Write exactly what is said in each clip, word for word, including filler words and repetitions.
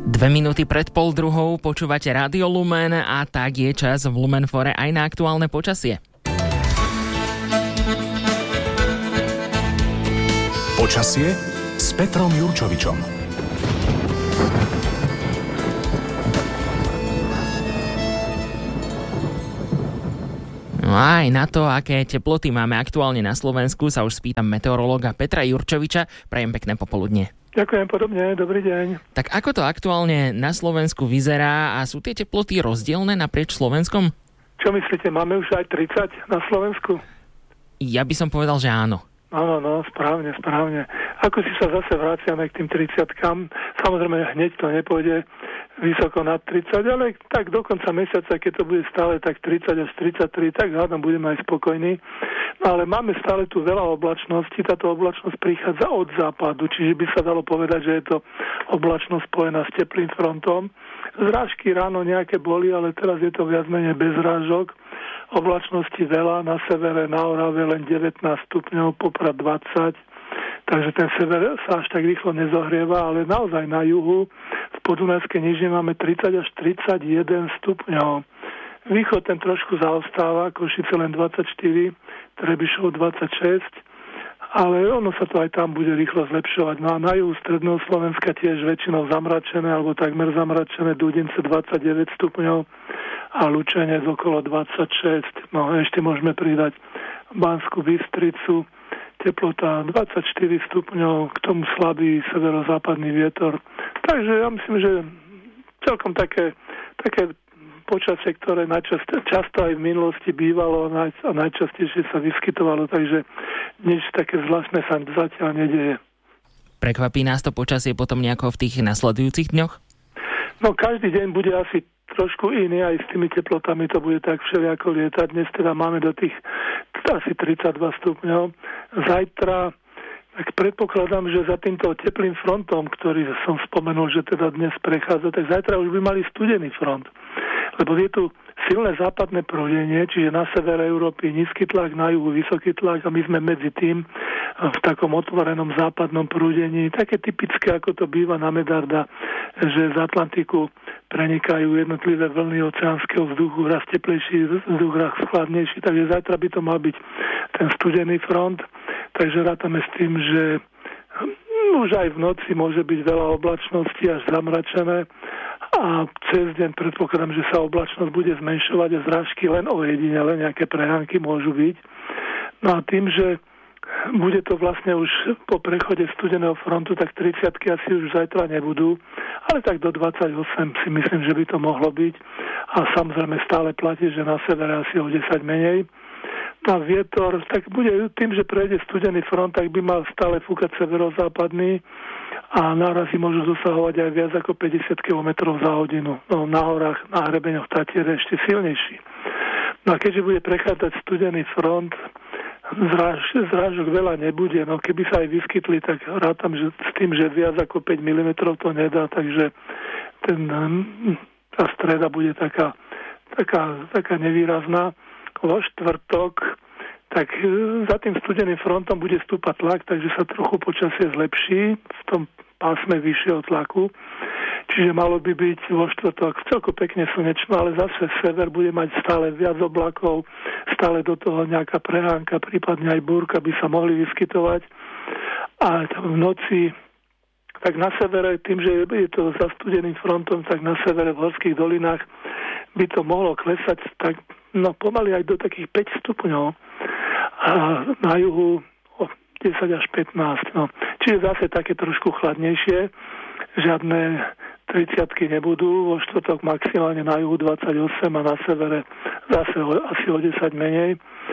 Dve minúty pred pol druhou počúvate Rádio Lumen a tak je čas v Lumenfore aj na aktuálne počasie. Počasie s Petrom Jurčovičom. No a aj na to, aké teploty máme aktuálne na Slovensku, sa už spýtam meteorológa Petra Jurčoviča. Prajem pekné popoludnie. Ďakujem podobne, dobrý deň. Tak ako to aktuálne na Slovensku vyzerá a sú tie teploty rozdielne naprieč Slovenskom? Čo myslíte, máme už aj tridsať na Slovensku? Ja by som povedal, že áno. Áno, no, správne, správne. Ako si sa zase vraciame k tým tridsiatkam, samozrejme hneď to nepôjde vysoko nad tridsať, ale tak do konca mesiaca, keď to bude stále tak tridsať až tridsaťtri, tak hádam budeme aj spokojní. No ale máme stále tu veľa oblačností, táto oblačnosť prichádza od západu, čiže by sa dalo povedať, že je to oblačnosť spojená s teplým frontom. Zrážky ráno nejaké boli, ale teraz je to viac menej bez zrážok. Oblačnosti veľa, na severe, na Orave len devätnásť stupňov, Poprad dvadsať, takže ten sever sa až tak rýchlo nezohrieva, ale naozaj na juhu v Podunajskej nížine máme tridsať až tridsaťjeden stupňov. Východ ten trošku zaostáva, Košice len dvadsaťštyri, Trebišov dvadsaťšesť, ale ono sa to aj tam bude rýchlo zlepšovať. No a na juhu stredného Slovenska tiež väčšinou zamračené, alebo takmer zamračené, Dudince dvadsaťdeväť stupňov a Lučenec okolo dvadsaťšesť. No a ešte môžeme pridať Banskú Bystricu, teplota dvadsaťštyri stupňov, k tomu slabý severozápadný vietor. Takže ja myslím, že celkom také, také počasie, ktoré najčast, často aj v minulosti bývalo a najčastejšie sa vyskytovalo, takže nič také zvláštne sa zatiaľ nedeje. Prekvapí nás to počasie potom nejako v tých nasledujúcich dňoch? No každý deň bude asi trošku iný, aj s tými teplotami to bude tak všelijako lietať. Dnes teda máme do tých asi tridsaťdva stupňov. Zajtra tak predpokladám, že za týmto teplým frontom, ktorý som spomenul, že teda dnes prechádza, tak zajtra už by mali studený front. Lebo je tu silné západné prúdenie, čiže na severe Európy nízky tlak, na juhu vysoký tlak a my sme medzi tým v takom otvorenom západnom prúdení. Také typické, ako to býva na Medarda, že z Atlantiku prenikajú jednotlivé vlny oceánskeho vzduchu, raz teplejší vzduch, raz chladnejší, takže zajtra by to mal byť ten studený front. Takže rátame s tým, že už aj v noci môže byť veľa oblačností až zamračené a cez deň predpokladám, že sa oblačnosť bude zmenšovať a zrážky len ojedinele, nejaké prehánky môžu byť. No a tým, že bude to vlastne už po prechode studeného frontu, tak tridsiatky asi už zajtra nebudú, ale tak do dvadsaťosem si myslím, že by to mohlo byť. A samozrejme stále platí, že na severe asi o desať menej. A vietor, tak bude tým, že prejde studený front, tak by mal stále fúkať severozápadný a nárazy môžu dosahovať aj viac ako päťdesiat kilometrov za hodinu. No, na horách, na hrebeňoch Tatiere ešte silnejší. No a keďže bude prechádzať studený front, zráž, zrážok veľa nebude. No keby sa aj vyskytli, tak rátam že s tým, že viac ako päť milimetrov to nedá, takže ten, tá streda bude taká, taká, taká nevýrazná. Vo štvrtok, tak za tým studeným frontom bude stúpať tlak, takže sa trochu počasie zlepší v tom pásme vyššieho tlaku. Čiže malo by byť vo štvrtok celko pekne slnečno, ale zase sever bude mať stále viac oblakov, stále do toho nejaká prehánka, prípadne aj búrka by sa mohli vyskytovať. A v noci, tak na severe, tým, že je to za studeným frontom, tak na severe v horských dolinách by to mohlo klesať tak no pomaly aj do takých päť stupňov a na juhu o desať až pätnásť. No. Čiže zase také trošku chladnejšie, žiadne tridsiatky nebudú, vo štvrtok maximálne na juhu dvadsaťosem a na severe zase o, asi o desať menej.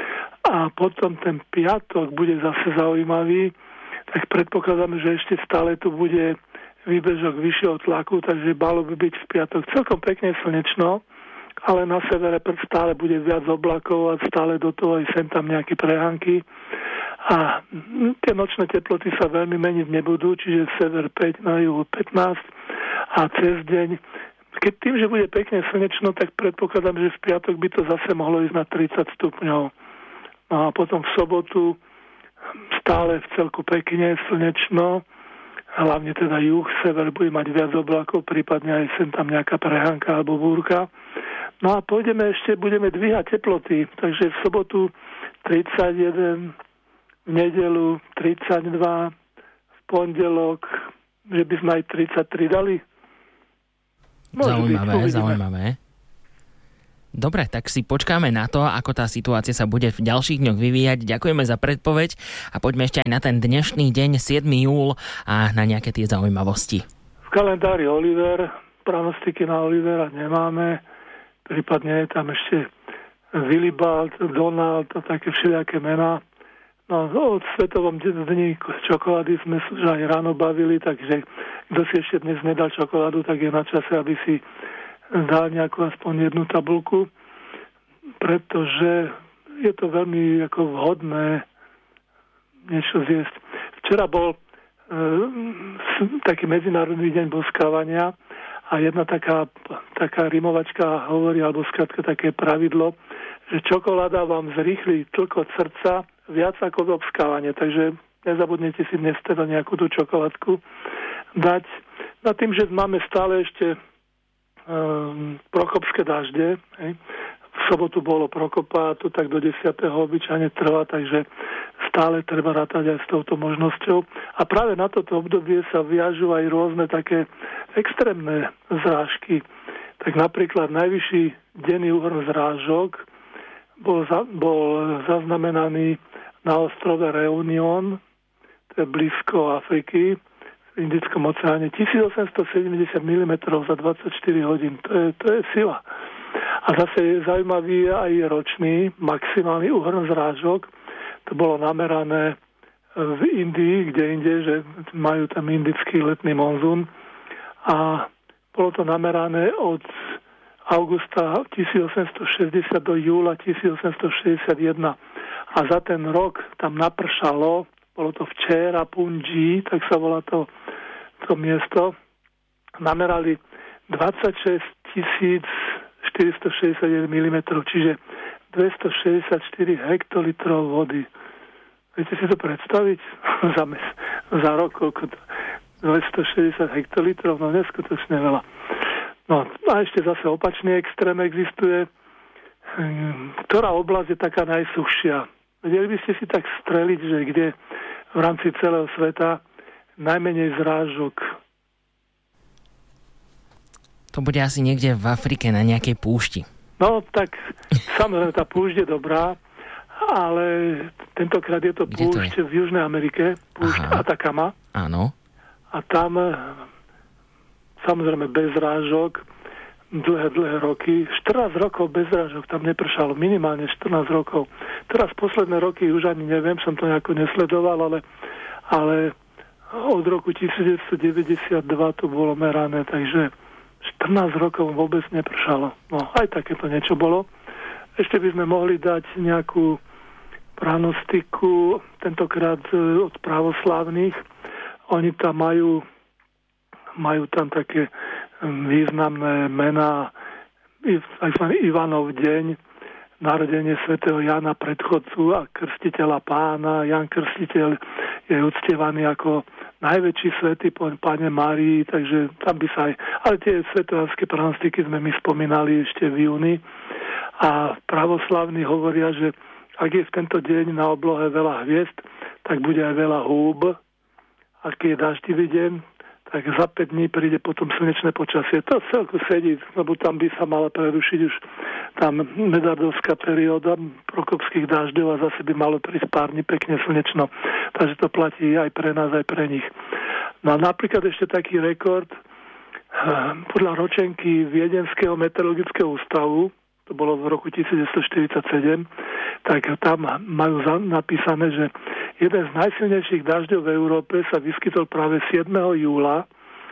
A potom ten piatok bude zase zaujímavý, tak predpokladáme, že ešte stále tu bude výbežok vyššieho tlaku, takže malo by byť v piatok celkom pekne slnečno, ale na severe stále bude viac oblakov a stále do toho aj sem tam nejaké prehánky. A tie nočné teploty sa veľmi meniť nebudú, čiže sever päť, na juhu pätnásť a cez deň. Keď tým, že bude pekne slnečno, tak predpokladám, že v piatok by to zase mohlo ísť na tridsať stupňov. No a potom v sobotu stále v celku pekne slnečno, hlavne teda juh, sever bude mať viac oblakov, prípadne aj sem tam nejaká prehánka alebo búrka. No a pôjdeme ešte, budeme dvíhať teploty, takže v sobotu tridsaťjeden, v nedeľu tridsaťdva, v pondelok, že by sme aj tridsaťtri dali. Môže zaujímavé, byť, zaujímavé. Dobre, tak si počkáme na to, ako tá situácia sa bude v ďalších dňoch vyvíjať. Ďakujeme za predpoveď a poďme ešte aj na ten dnešný deň, siedmeho júla a na nejaké tie zaujímavosti. V kalendári Oliver, pranostiky na Olivera nemáme, prípadne je tam ešte Willibald, Donald a také všelijaké mená. No, o svetovom dni čokolády sme sa už aj ráno bavili, takže kto si ešte dnes nedal čokoládu, tak je na čase, aby si dal nejakú aspoň jednu tabuľku, pretože je to veľmi ako vhodné niečo zjesť. Včera bol e, taký medzinárodný deň boskávania a jedna taká, taká rimovačka hovorí, alebo skrátka také pravidlo, že čokoláda vám zrýchli tlkot srdca viac ako boskávanie, takže nezabudnete si dnes teda nejakú tú čokoládku dať. No tým, že máme stále ešte Um, prokopské dažde. Hej. V sobotu bolo Prokopa, to tak do desiateho obyčajne trvá, takže stále treba rátať aj s touto možnosťou. A práve na toto obdobie sa viažú aj rôzne také extrémne zrážky. Tak napríklad najvyšší denný úhrn zrážok bol, za, bol zaznamenaný na ostrove Reunion, to je blízko Afriky, v Indickom oceáne, tisícosemstosedemdesiat milimetrov za dvadsaťštyri hodín. To je, to je sila. A zase je zaujímavý aj ročný maximálny úhrn zrážok. To bolo namerané v Indii, kde inde, že majú tam indický letný monzún. A bolo to namerané od augusta tisícosemstošesťdesiat do júla tisícosemstošesťdesiatjeden. A za ten rok tam napršalo, bolo to včera Punji, tak sa volá to, to miesto, namerali dvadsaťšesť tisíc štyristošesťdesiatjeden milimetrov, čiže dvestošesťdesiatštyri hektolitrov vody. Viete si to predstaviť? za, mes, za rok, koľko to? dvestošesťdesiat hektolitrov, no neskutočne veľa. No a ešte zase opačný extrém existuje. Ktorá oblasť je taká najsuchšia? Vedeli by ste si tak streliť, že kde v rámci celého sveta najmenej zrážok? To bude asi niekde v Afrike na nejakej púšti. No tak samozrejme tá púšť je dobrá, ale tentokrát je to kde púšť to je? V Južnej Amerike, púšť Aha. Atacama. Áno. A tam samozrejme bez zrážok dlhé, dlhé roky. štrnásť rokov bez zrážok tam nepršalo, minimálne štrnásť rokov. Teraz posledné roky už ani neviem, som to nejako nesledoval, ale, ale od roku devätnásťstodeväťdesiatdva to bolo merané, takže štrnásť rokov vôbec nepršalo. No, aj takéto niečo bolo. Ešte by sme mohli dať nejakú pranostiku, tentokrát od pravoslávnych. Oni tam majú, majú tam také významné mená, takzvaný Ivanov deň, narodenie svätého Jana predchodcu a krstiteľa pána. Jan Krstiteľ je uctievaný ako najväčší svätý po Pane Márii, takže tam by sa aj... Ale tie svetovánske pranostiky sme my spomínali ešte v júni. A pravoslavní hovoria, že ak je v tento deň na oblohe veľa hviezd, tak bude aj veľa húb. A keď je daždivý deň, tak za päť dní príde potom slnečné počasie. To celku sedí, lebo tam by sa mala prerušiť už tam medardovská perióda prokopských dažďov a zase by malo prísť pár dní pekne slnečno. Takže to platí aj pre nás, aj pre nich. No a napríklad ešte taký rekord podľa ročenky Viedenského meteorologického ústavu, to bolo v roku devätnásťstoštyridsaťsedem, tak tam majú napísané, že jeden z najsilnejších dažďov v Európe sa vyskytol práve siedmeho júla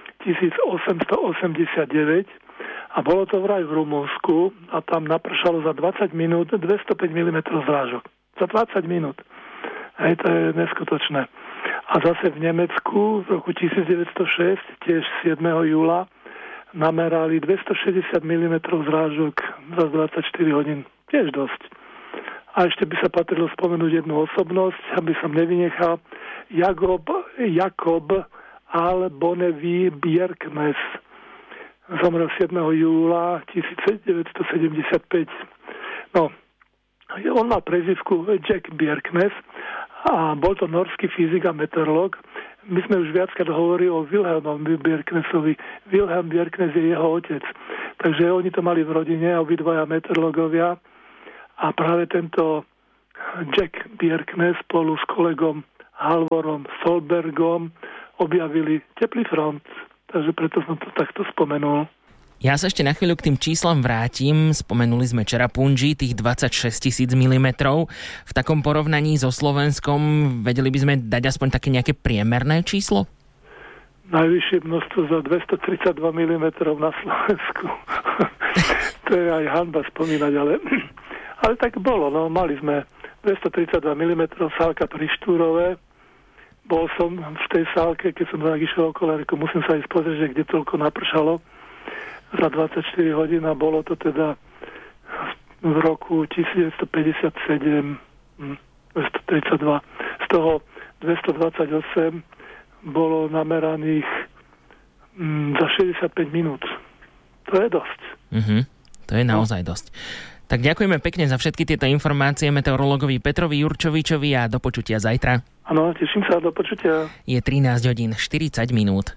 tisícosemstoosemdesiatdeväť a bolo to vraj v Rumunsku a tam napršalo za dvadsať minút dvestopäť milimetrov zrážok. Za dvadsať minút. Hej, to je neskutočné. A zase v Nemecku v roku devätnásťstošesť, tiež siedmeho júla, namerali dvestošesťdesiat milimetrov zrážok za dvadsaťštyri hodín. Tiež dosť. A ešte by sa patrilo spomenúť jednu osobnosť, aby som nevynechal. Jakob, Jakob Al Bonnevie Bjerknes. Zomrel siedmeho júla devätnásťstosedemdesiatpäť. No, on mal prezývku Jack Bjerknes a bol to norský fyzik a meteorológ. My sme už viackrát hovorili o Wilhelmovi Bjerknesovi. Wilhelm Bjerknes je jeho otec. Takže oni to mali v rodine, obidvaja meteorológovia. A práve tento Jack Bjerknes spolu s kolegom Halvorom Solbergom objavili teplý front. Takže preto som to takto spomenul. Ja sa ešte na chvíľu k tým číslam vrátim. Spomenuli sme Cherrapunji, tých dvadsaťšesť tisíc milimetrov. V takom porovnaní so Slovenskom vedeli by sme dať aspoň také nejaké priemerné číslo? Najvyššie množstvo za dvestotridsaťdva milimetrov na Slovensku. To je aj hanba spomínať, ale, ale tak bolo. No, mali sme dvestotridsaťdva milimetrov, sálka pri Štúrove. Bol som v tej sálke, keď som tak išiel okolo, reku, musím sa ísť pozrieť, že kde toľko napršalo za dvadsaťštyri hodín a bolo to teda v roku devätnásťstopäťdesiatsedem dvestotridsaťdva. Z toho dvestodvadsaťosem bolo nameraných mm, za šesťdesiatpäť minút. To je dosť. Mm-hmm. To je naozaj no. dosť. Tak ďakujeme pekne za všetky tieto informácie meteorológovi Petrovi Jurčovičovi a do počutia zajtra. Áno, teším sa, do počutia. Je trinásť hodín štyridsať minút.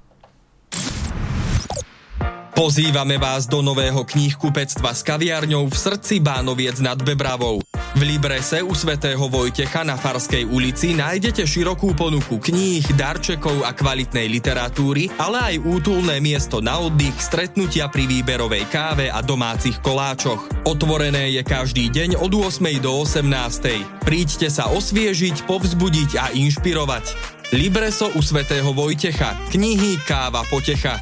Pozývame vás do nového knihkupectva s kaviarňou v srdci Bánoviec nad Bebravou. V Librese u svätého Vojtecha na Farskej ulici nájdete širokú ponuku kníh, darčekov a kvalitnej literatúry, ale aj útulné miesto na oddych, stretnutia pri výberovej káve a domácich koláčoch. Otvorené je každý deň od ôsmej do osemnástej. Príďte sa osviežiť, povzbudiť a inšpirovať. Libreso u svätého Vojtecha. Knihy, káva, potecha.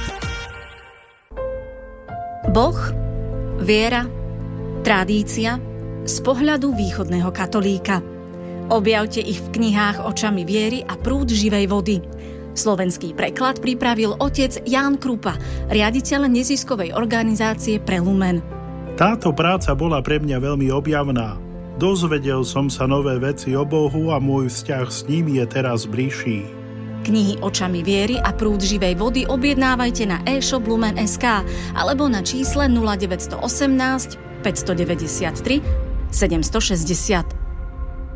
Boh, viera, tradícia z pohľadu východného katolíka. Objavte ich v knihách Očami viery a Prúd živej vody. Slovenský preklad pripravil otec Ján Krupa, riaditeľ neziskovej organizácie Prelumen. Táto práca bola pre mňa veľmi objavná. Dozvedel som sa nové veci o Bohu a môj vzťah s ním je teraz bližší. Knihy Očami viery a Prúd živej vody objednávajte na e-shop lumen bodka es ká alebo na čísle nula deväť jedna osem päť deväť tri sedem šesť nula.